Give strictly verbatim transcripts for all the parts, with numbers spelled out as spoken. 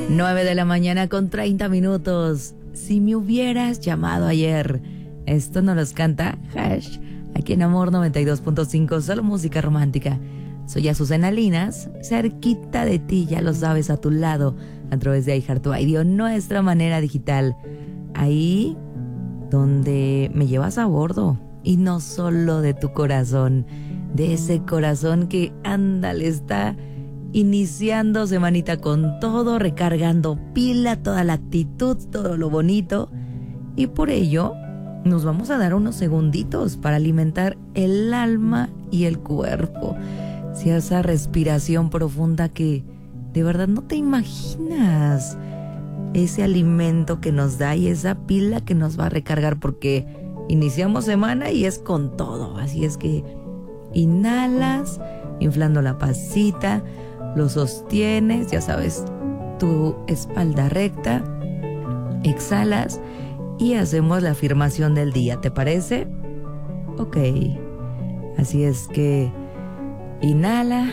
nueve de la mañana con treinta minutos. Si me hubieras llamado ayer. Esto nos los canta Hash, aquí en Amor noventa y dos punto cinco, solo música romántica. Soy Azucena Linas, cerquita de ti, ya lo sabes, a tu lado, a través de iHeartRadio, nuestra manera digital. Ahí donde me llevas a bordo, y no solo de tu corazón, de ese corazón que, ándale, está iniciando semanita con todo, recargando pila, toda la actitud, todo lo bonito. Y por ello nos vamos a dar unos segunditos para alimentar el alma y el cuerpo. Si esa respiración profunda que de verdad no te imaginas, ese alimento que nos da y esa pila que nos va a recargar, porque iniciamos semana y es con todo. Así es que inhalas, inflando la pancita, lo sostienes, ya sabes, tu espalda recta, exhalas y hacemos la afirmación del día, ¿te parece? Ok, así es que inhala,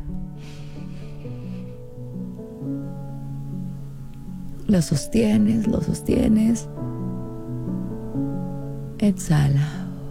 lo sostienes, lo sostienes, exhala.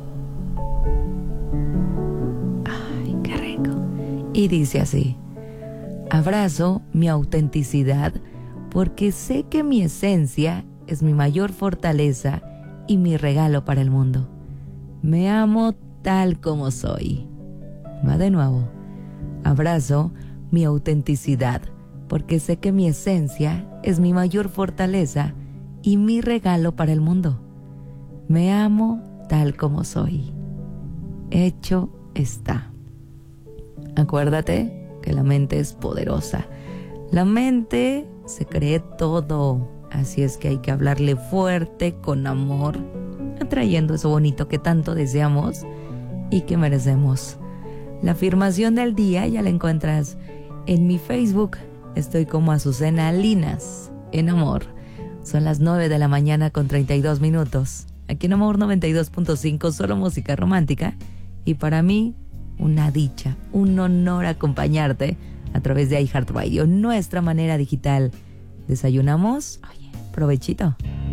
Ay, qué rico. Y dice así: abrazo mi autenticidad porque sé que mi esencia es mi mayor fortaleza y mi regalo para el mundo. Me amo tal como soy. Va de nuevo. Abrazo mi autenticidad porque sé que mi esencia es mi mayor fortaleza y mi regalo para el mundo. Me amo tal como soy. Hecho está. Acuérdate que la mente es poderosa. La mente se cree todo. Así es que hay que hablarle fuerte, con amor, atrayendo eso bonito que tanto deseamos y que merecemos. La afirmación del día ya la encuentras en mi Facebook. Estoy como Azucena Linas, en Amor. Son las nueve de la mañana con treinta y dos minutos. Aquí en Amor noventa y dos punto cinco, solo música romántica. Y para mí, una dicha, un honor acompañarte a través de iHeartRadio, nuestra manera digital. ¿Desayunamos? Oye, provechito.